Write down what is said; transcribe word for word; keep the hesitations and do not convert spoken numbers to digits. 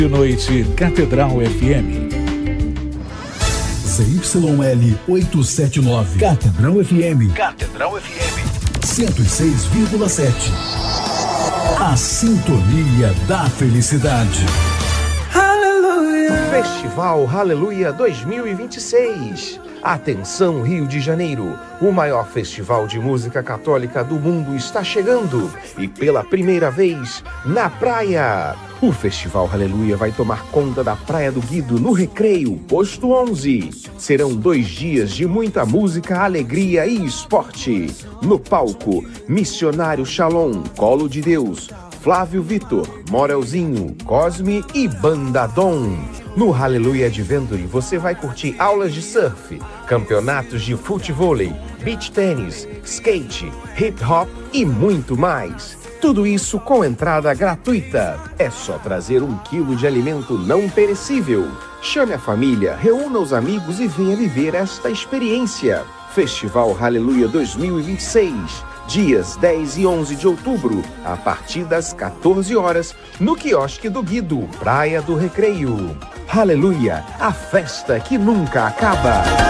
De noite, Catedral F M. Z Y L oitocentos e setenta e nove. Catedral F M. Catedral F M. cento e seis vírgula sete. A sintonia da felicidade. Aleluia. Festival Aleluia dois mil e vinte e seis. Atenção, Rio de Janeiro, o maior festival de música católica do mundo está chegando e pela primeira vez na praia. O Festival Aleluia vai tomar conta da Praia do Guido, no Recreio, posto onze. Serão dois dias de muita música, alegria e esporte. No palco, Missionário Shalom, Colo de Deus, Flávio Vitor, Morelzinho, Cosme e Banda Dom. No Aleluia Adventure você vai curtir aulas de surf, campeonatos de futevôlei, beach tênis, skate, hip hop e muito mais. Tudo isso com entrada gratuita. É só trazer um quilo de alimento não perecível. Chame a família, reúna os amigos e venha viver esta experiência. Festival Aleluia dois mil e vinte e seis. Dias dez e onze de outubro, a partir das quatorze horas, no quiosque do Guido, Praia do Recreio. Aleluia, a festa que nunca acaba.